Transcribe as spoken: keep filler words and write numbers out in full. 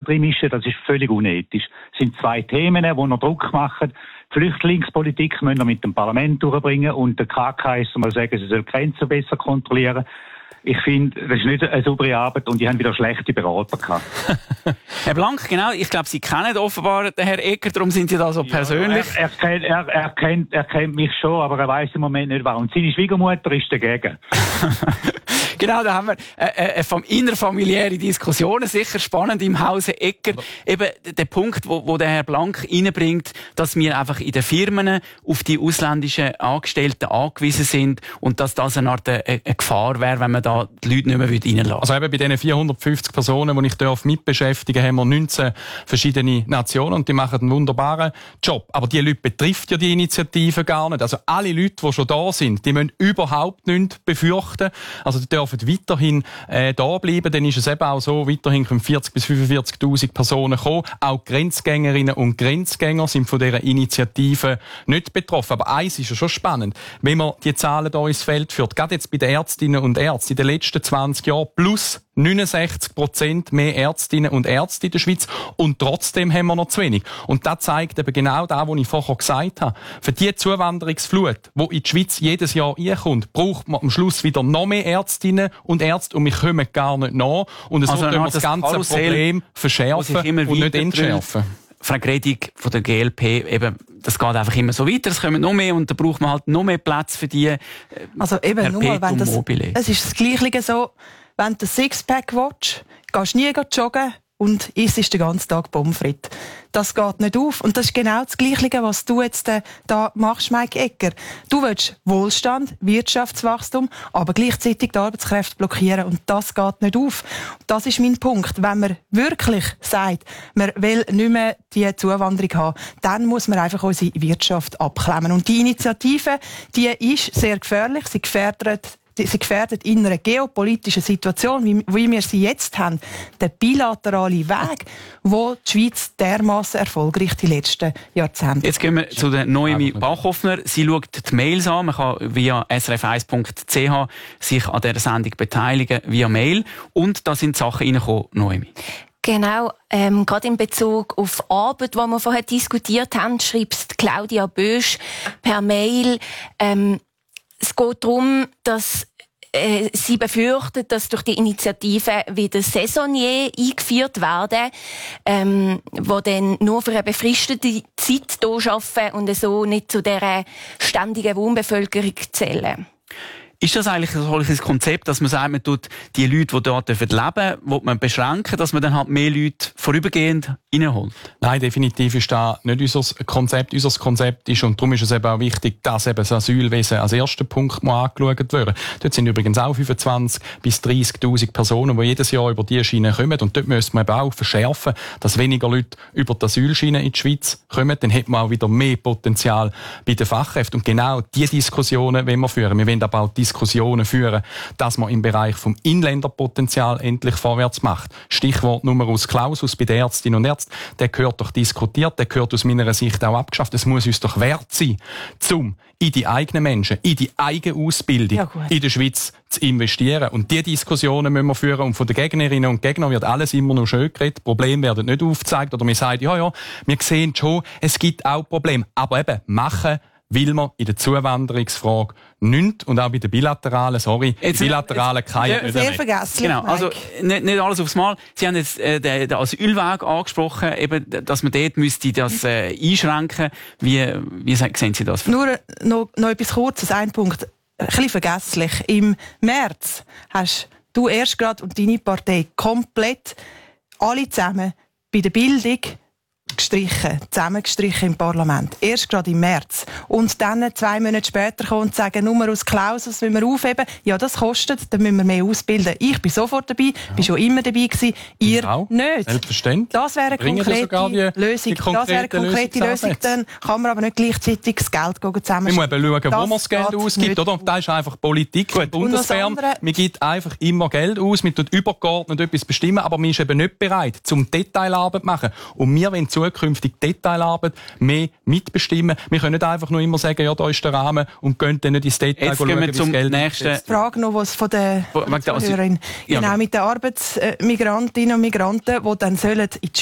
reinmischen, das ist völlig unethisch. Es sind zwei Themen, die noch Druck machen. Die Flüchtlingspolitik müssen wir mit dem Parlament durchbringen und der K K S mal sagen, sie soll Grenzen besser kontrollieren. Ich finde, das ist nicht eine saubere Arbeit und die haben wieder schlechte Berater gehabt. Herr Blank, genau, ich glaube, Sie kennen offenbar den Herrn Egger, darum sind Sie da so persönlich. Ja, er, er, kennt, er, er, kennt, er kennt mich schon, aber er weiß im Moment nicht warum. Seine Schwiegermutter ist dagegen. Genau, da haben wir äh, äh, innerfamiliäre Diskussionen, sicher spannend im Hause Egger. Aber eben der Punkt, wo, wo der Herr Blank reinbringt, dass wir einfach in den Firmen auf die ausländischen Angestellten angewiesen sind und dass das eine Art eine, eine Gefahr wäre, wenn man da die Leute nicht mehr reinlassen würde. Also eben bei diesen vierhundertfünfzig Personen, die ich darf mitbeschäftigen, haben wir neunzehn verschiedene Nationen und die machen einen wunderbaren Job. Aber die Leute betrifft ja die Initiative gar nicht. Also alle Leute, die schon da sind, die müssen überhaupt nichts befürchten. Also die dürfen weiterhin äh, da bleiben. Dann ist es eben auch so, weiterhin können vierzig bis fünfundvierzigtausend Personen kommen. Auch Grenzgängerinnen und Grenzgänger sind von dieser Initiative nicht betroffen. Aber eins ist ja schon spannend, wenn man die Zahlen hier ins Feld führt, gerade jetzt bei den Ärztinnen und Ärzten in den letzten zwanzig Jahren plus neunundsechzig Prozent mehr Ärztinnen und Ärzte in der Schweiz und trotzdem haben wir noch zu wenig. Und das zeigt eben genau das, was ich vorher gesagt habe. Für die Zuwanderungsflut, die in die Schweiz jedes Jahr reinkommt, braucht man am Schluss wieder noch mehr Ärztinnen und Ärzte und wir kommen gar nicht nach. Und so also können wir das ganze Karussell, Problem verschärfen und nicht entschärfen. Frau Gredig von der G L P, eben, das geht einfach immer so weiter, es kommen noch mehr und da braucht man halt noch mehr Platz für die. Also eben nur mal, wenn das, es ist das Gleiche so, wenn du ein Sixpack willst, gehst du nie joggen und isst den ganzen Tag Pommes frites. Das geht nicht auf. Und das ist genau das Gleiche, was du jetzt äh, da machst, Mike Egger. Du willst Wohlstand, Wirtschaftswachstum, aber gleichzeitig die Arbeitskräfte blockieren. Und das geht nicht auf. Und das ist mein Punkt. Wenn man wirklich sagt, man will nicht mehr die Zuwanderung haben, dann muss man einfach unsere Wirtschaft abklemmen. Und die Initiative, die ist sehr gefährlich. Sie gefährdet Sie gefährdet in einer geopolitischen Situation, wie, wie wir sie jetzt haben, den bilateralen Weg, wo die Schweiz dermassen erfolgreich die letzten Jahrzehnte. Jetzt gehen wir zu der Noemi Bachhoffner. Sie schaut die Mails an. Man kann via s r f eins punkt c h sich an dieser Sendung beteiligen, via Mail. Und da sind Sachen reingekommen, Noemi. Genau, ähm, gerade in Bezug auf Arbeit, die wir vorher diskutiert haben, schreibt Claudia Bösch per Mail, ähm, es geht darum, dass äh, sie befürchtet, dass durch die Initiative wieder Saisonnier eingeführt werden, ähm, die dann nur für eine befristete Zeit hier arbeiten und so nicht zu dieser ständigen Wohnbevölkerung zählen. Ist das eigentlich ein solches Konzept, dass man sagt, man tut die Leute, die dort leben dürfen, will man beschränken, dass man dann halt mehr Leute vorübergehend reinholt? Nein, definitiv ist das nicht unser Konzept. Unser Konzept ist, und darum ist es eben auch wichtig, dass eben das Asylwesen als erster Punkt mal angeschaut wird. Dort sind übrigens auch fünfundzwanzig bis dreißigtausend Personen, die jedes Jahr über diese Schiene kommen. Und dort müsste man eben auch verschärfen, dass weniger Leute über die Asylschiene in die Schweiz kommen. Dann hat man auch wieder mehr Potenzial bei den Fachkräften. Und genau diese Diskussionen wollen wir führen. Wir wollen aber auch Diskussionen führen, dass man im Bereich vom Inländerpotenzial endlich vorwärts macht. Stichwort Numerus Clausus bei den Ärztinnen und Ärzten, der gehört doch diskutiert, der gehört aus meiner Sicht auch abgeschafft. Es muss uns doch wert sein, um in die eigenen Menschen, in die eigene Ausbildung ja, in der Schweiz zu investieren. Und diese Diskussionen müssen wir führen. Und von den Gegnerinnen und Gegnern wird alles immer noch schön geredet. Probleme werden nicht aufgezeigt. Oder man sagt, ja, ja, wir sehen schon, es gibt auch Probleme. Aber eben, machen will man in der Zuwanderungsfrage nichts und auch bei den bilateralen, sorry, jetzt, bilateralen keine ja, sehr vergesslich. Genau, also nicht, nicht alles aufs Mal. Sie haben jetzt äh, den, den Asylweg angesprochen, eben, dass man dort müsste das äh, einschränken. Wie, wie sehen Sie das? Nur noch, noch etwas Kurzes, ein Punkt, ein bisschen vergesslich. Im März hast du erst gerade und deine Partei komplett alle zusammen bei der Bildung gestrichen, zusammengestrichen im Parlament. Erst gerade im März. Und dann zwei Monate später kommen und sagen, Numerus Clausus müssen wir aufheben. Ja, das kostet, dann müssen wir mehr ausbilden. Ich bin sofort dabei, ja. bin schon immer dabei gewesen. Ihr ja, nicht. Selbstverständlich. Das wäre eine konkrete Lösung. Das wäre eine konkrete Lösung. Dann kann man aber nicht gleichzeitig das Geld zusammenstellen. Wir müssen schauen, wo man das Geld ausgibt, oder? Das ist einfach Politik. Gut, Bundesbern, man gibt einfach immer Geld aus, man tut übergeordnet etwas bestimmen, aber man ist eben nicht bereit, zum Detailarbeit zu machen. Und wir wollen zukünftig Detailarbeit mehr mitbestimmen. Wir können nicht einfach nur immer sagen, ja, da ist der Rahmen und gehen dann nicht ins Detail. Jetzt gehen wir zum nächsten. Die Frage noch, was von der Zuhörerin. Ja. Genau, mit den Arbeitsmigrantinnen und Migranten, die dann sollen in die